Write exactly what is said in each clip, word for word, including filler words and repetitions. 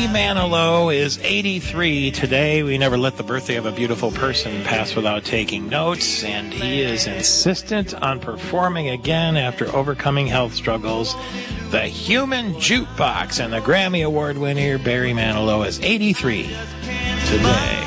Manilow is eighty-three today. We never let the birthday of a beautiful person pass without taking notes, and he is insistent on performing again after overcoming health struggles. The Human Jukebox and the Grammy Award winner Barry Manilow is eighty-three today.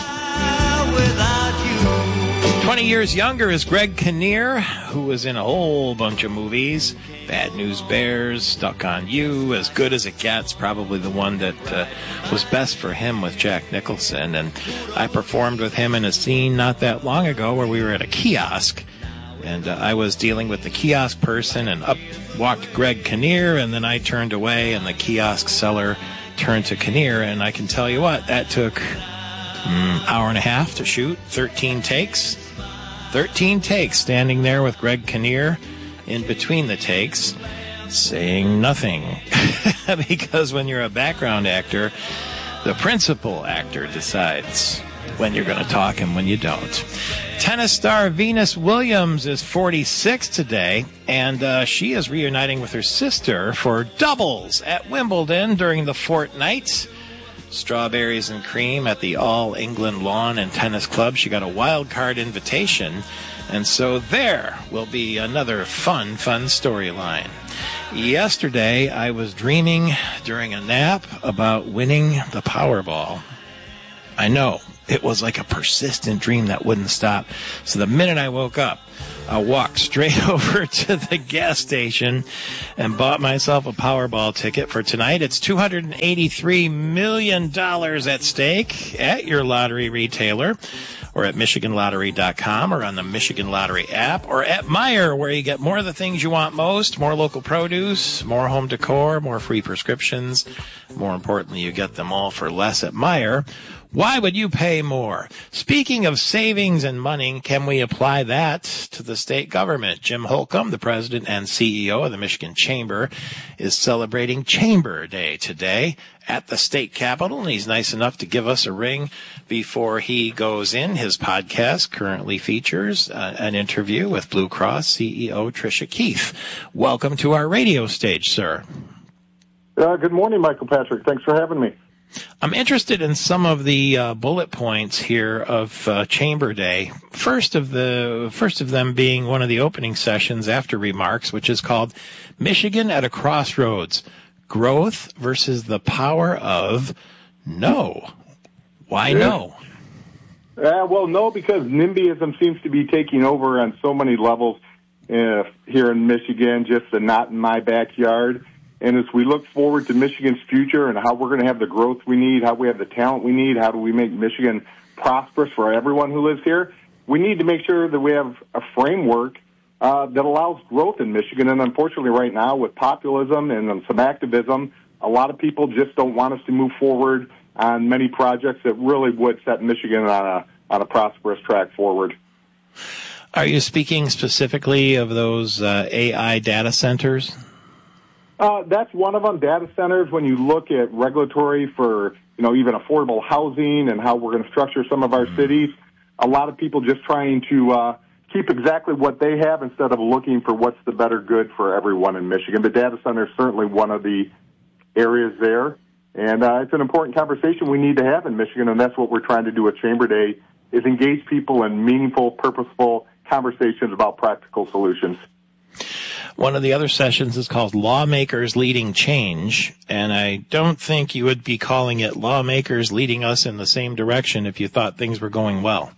twenty years younger is Greg Kinnear, who was in a whole bunch of movies. Bad News Bears, Stuck on You, As Good as It Gets, probably the one that uh, was best for him with Jack Nicholson. And I performed with him in a scene not that long ago where we were at a kiosk. And uh, I was dealing with the kiosk person, and up walked Greg Kinnear, and then I turned away, and the kiosk seller turned to Kinnear. And I can tell you what, that took an mm, hour and a half to shoot, thirteen takes. thirteen takes standing there with Greg Kinnear in between the takes, saying nothing. Because when you're a background actor, the principal actor decides when you're going to talk and when you don't. Tennis star Venus Williams is forty-six today, and uh, she is reuniting with her sister for doubles at Wimbledon during the fortnight. Strawberries and cream at the All England Lawn and Tennis Club. She got a wild card invitation, and so there will be another fun, fun storyline. Yesterday, I was dreaming during a nap about winning the Powerball. I know, it was like a persistent dream that wouldn't stop. So the minute I woke up, I walked straight over to the gas station and bought myself a Powerball ticket for tonight. It's two hundred eighty-three million dollars at stake at your lottery retailer, or at Michigan Lottery dot com, or on the Michigan Lottery app, or at Meijer, where you get more of the things you want most, more local produce, more home decor, more free prescriptions. More importantly, you get them all for less at Meijer. Why would you pay more? Speaking of savings and money, can we apply that to the state government? Jim Holcomb, the president and C E O of the Michigan Chamber, is celebrating Chamber Day today at the state capitol, and he's nice enough to give us a ring before he goes in. His podcast currently features uh, an interview with Blue Cross C E O Tricia Keith. Welcome to our radio stage, sir. Uh, good morning, Michael Patrick. Thanks for having me. I'm interested in some of the uh, bullet points here of uh, Chamber Day. First of the first of them being one of the opening sessions after remarks, which is called Michigan at a Crossroads: Growth versus the Power of No. Why yeah. no? Uh, well, no, because NIMBYism seems to be taking over on so many levels uh, here in Michigan, just the not in my backyard. And as we look forward to Michigan's future and how we're going to have the growth we need, how we have the talent we need, how do we make Michigan prosperous for everyone who lives here, we need to make sure that we have a framework uh, that allows growth in Michigan. And unfortunately right now with populism and some activism, a lot of people just don't want us to move forward on many projects that really would set Michigan on a, on a prosperous track forward. Are you speaking specifically of those uh, A I data centers? Uh, that's one of them, data centers. When you look at regulatory for, you know, even affordable housing and how we're going to structure some of our mm-hmm. cities, a lot of people just trying to uh, keep exactly what they have instead of looking for what's the better good for everyone in Michigan. The data center is certainly one of the areas there, and uh, it's an important conversation we need to have in Michigan, and that's what we're trying to do at Chamber Day, is engage people in meaningful, purposeful conversations about practical solutions. One of the other sessions is called Lawmakers Leading Change, and I don't think you would be calling it Lawmakers Leading Us in the Same Direction if you thought things were going well.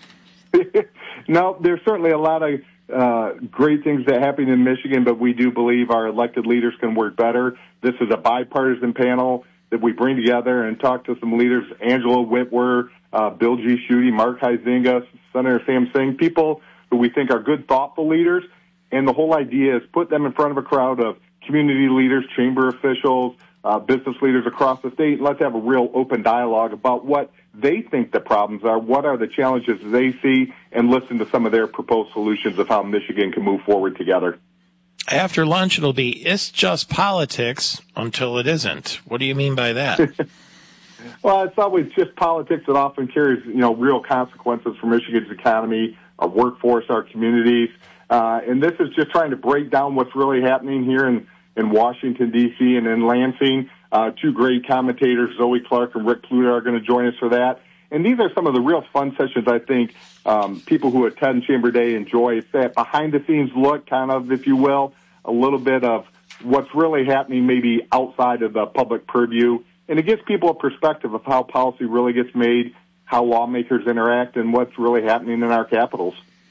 No, there's certainly a lot of uh, great things that happen in Michigan, but we do believe our elected leaders can work better. This is a bipartisan panel that we bring together and talk to some leaders, Angela Whitwer, uh, Bill G. Schuette, Mark Huizenga, Senator Sam Singh, people who we think are good, thoughtful leaders. And the whole idea is put them in front of a crowd of community leaders, chamber officials, uh, business leaders across the state. Let's have a real open dialogue about what they think the problems are, what are the challenges they see, and listen to some of their proposed solutions of how Michigan can move forward together. After lunch, it'll be It's Just Politics until it isn't. What do you mean by that? Well, it's always just politics that often carries, you know, real consequences for Michigan's economy, our workforce, our communities. Uh, and this is just trying to break down what's really happening here in, in Washington, D C and in Lansing. Uh, two great commentators, Zoe Clark and Rick Pluta, are going to join us for that. And these are some of the real fun sessions I think um, people who attend Chamber Day enjoy. It's that behind-the-scenes look, kind of, if you will, a little bit of what's really happening maybe outside of the public purview. And it gives people a perspective of how policy really gets made, how lawmakers interact, and what's really happening in our capitals.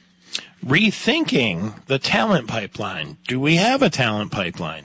Rethinking the talent pipeline. Do we have a talent pipeline?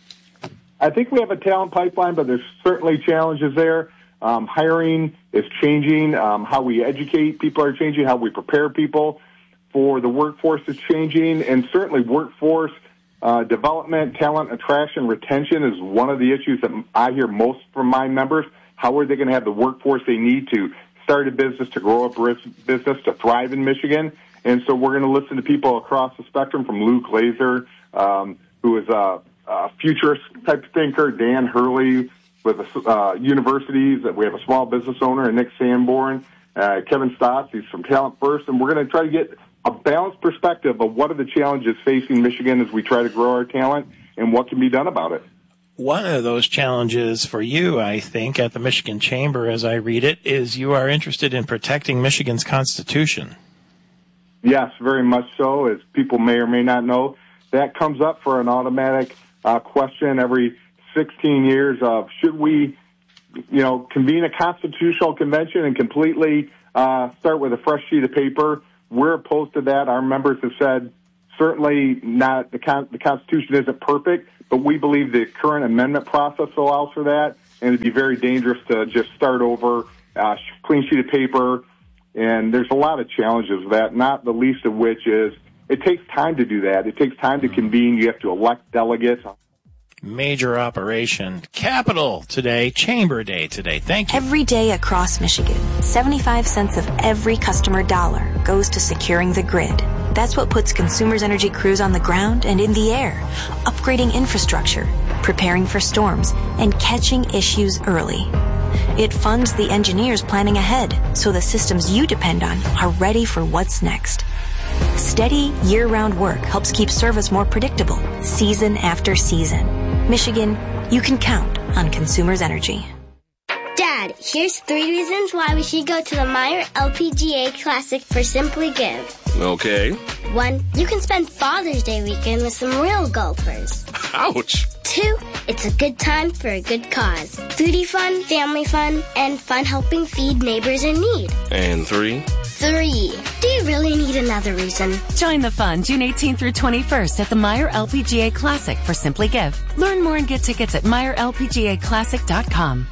I think we have a talent pipeline, but there's certainly challenges there. Um, hiring is changing. Um, how we educate people are changing. How we prepare people for the workforce is changing. And certainly workforce uh, development, talent attraction, retention is one of the issues that I hear most from my members. How are they going to have the workforce they need to start a business, to grow a business, to thrive in Michigan? And so we're going to listen to people across the spectrum, from Lou Glazer, um, who is a, a futurist type thinker, Dan Hurley, with uh, universities. We have a small business owner, and Nick Sanborn, uh, Kevin Stotts, he's from Talent First, and we're going to try to get a balanced perspective of what are the challenges facing Michigan as we try to grow our talent and what can be done about it. One of those challenges for you, I think, at the Michigan Chamber, as I read it, is you are interested in protecting Michigan's Constitution. Yes, very much so. As people may or may not know, that comes up for an automatic uh, question every sixteen years of should we, you know, convene a constitutional convention and completely uh, start with a fresh sheet of paper. We're opposed to that. Our members have said certainly not. The, con- the Constitution isn't perfect, but we believe the current amendment process allows for that, and it'd be very dangerous to just start over, uh, clean sheet of paper. And there's a lot of challenges with that, not the least of which is it takes time to do that. It takes time to convene. You have to elect delegates. Major operation. Capitol today, Chamber Day today. Thank you. Every day across Michigan, seventy-five cents of every customer dollar goes to securing the grid. That's what puts Consumers Energy crews on the ground and in the air, upgrading infrastructure, preparing for storms, and catching issues early. It funds the engineers planning ahead so the systems you depend on are ready for what's next. Steady, year-round work helps keep service more predictable, season after season. Michigan, you can count on Consumers Energy. Dad, here's three reasons why we should go to the Meijer L P G A Classic for Simply Give. Okay. One, you can spend Father's Day weekend with some real golfers. Ouch. Two, it's a good time for a good cause. Foodie fun, family fun, and fun helping feed neighbors in need. And three? Three, do you really need another reason? Join the fun June eighteenth through twenty-first at the Meijer L P G A Classic for Simply Give. Learn more and get tickets at Meijer L P G A Classic dot com.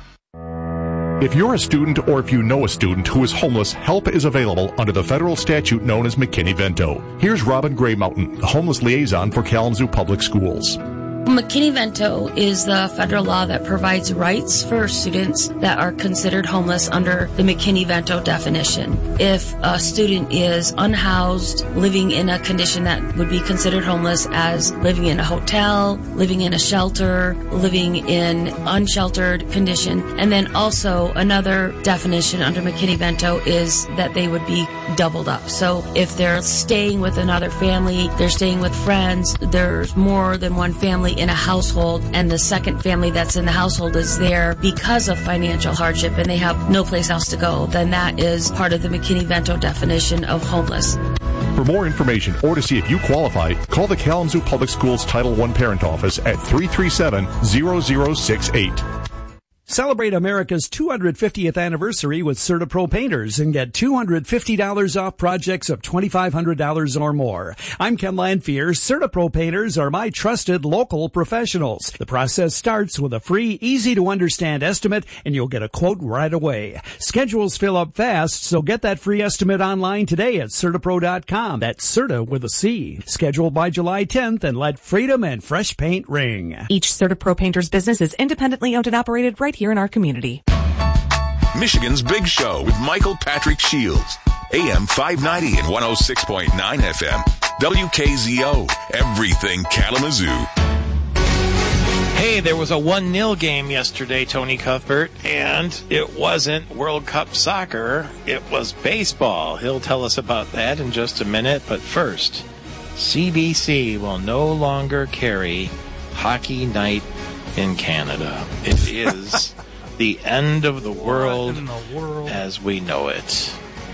If you're a student or if you know a student who is homeless, help is available under the federal statute known as McKinney-Vento. Here's Robin Gray Mountain, the homeless liaison for Kalamazoo Public Schools. McKinney-Vento is the federal law that provides rights for students that are considered homeless under the McKinney-Vento definition. If a student is unhoused, living in a condition that would be considered homeless as living in a hotel, living in a shelter, living in unsheltered condition, and then also another definition under McKinney-Vento is that they would be doubled up. So if they're staying with another family, they're staying with friends, there's more than one family in a household, and the second family that's in the household is there because of financial hardship and they have no place else to go, then that is part of the McKinney-Vento definition of homeless. For more information or to see if you qualify, call the Kalamazoo Public Schools Title one Parent Office at three three seven, zero zero six eight. Celebrate America's two hundred fiftieth anniversary with CertaPro Painters and get two hundred fifty dollars off projects of twenty-five hundred dollars or more. I'm Ken Lanphier. CertaPro Painters are my trusted local professionals. The process starts with a free, easy-to-understand estimate, and you'll get a quote right away. Schedules fill up fast, so get that free estimate online today at Certapro dot com. That's Certa with a C. Scheduled by July tenth, and let freedom and fresh paint ring. Each CertaPro Painters business is independently owned and operated right here in our community. Michigan's Big Show with Michael Patrick Shields. A M five ninety and one oh six point nine F M. W K Z O. Everything Kalamazoo. Hey, there was a one nil game yesterday, Tony Cuthbert, and it wasn't World Cup soccer. It was baseball. He'll tell us about that in just a minute. But first, C B C will no longer carry Hockey Night in Canada. It is the end of the world, in the world as we know it.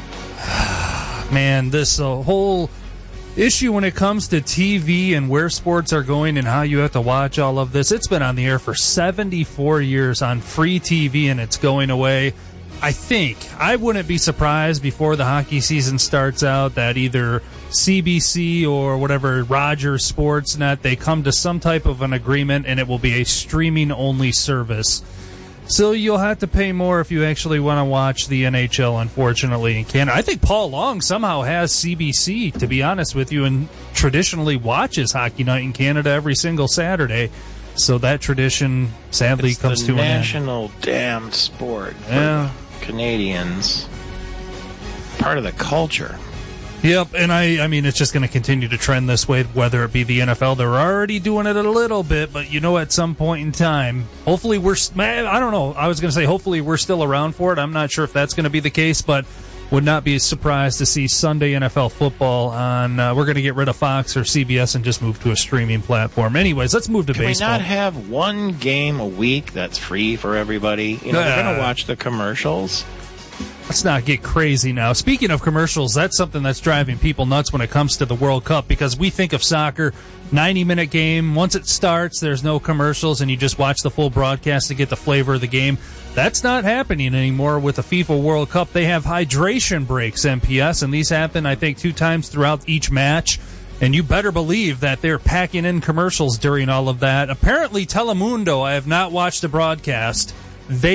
Man, this uh, whole issue when it comes to T V and where sports are going and how you have to watch all of this, it's been on the air for seventy-four years on free T V, and it's going away. I think, I wouldn't be surprised before the hockey season starts out that either C B C or whatever, Rogers Sportsnet, they come to some type of an agreement and it will be a streaming-only service. So you'll have to pay more if you actually want to watch the N H L, unfortunately, in Canada. I think Paul Long somehow has C B C, to be honest with you, and traditionally watches Hockey Night in Canada every single Saturday. So that tradition, sadly, it's comes to an end. national damn sport for Yeah. Canadians. Part of the culture. Yep, and I, I mean, it's just going to continue to trend this way, whether it be the N F L. They're already doing it a little bit, but you know, at some point in time, hopefully we're, man, I don't know, I was going to say hopefully we're still around for it. I'm not sure if that's going to be the case, but would not be surprised to see Sunday N F L football on, uh, we're going to get rid of Fox or C B S and just move to a streaming platform. Anyways, let's move to Can baseball. we not have one game a week that's free for everybody? You know, Uh, they're going to watch the commercials. Let's not get crazy now. Speaking of commercials, that's something that's driving people nuts when it comes to the World Cup, because we think of soccer, ninety-minute game. Once it starts, there's no commercials, and you just watch the full broadcast to get the flavor of the game. That's not happening anymore with the FIFA World Cup. They have hydration breaks, M P S, and these happen, I think, two times throughout each match. And you better believe that they're packing in commercials during all of that. Apparently, Telemundo, I have not watched the broadcast. They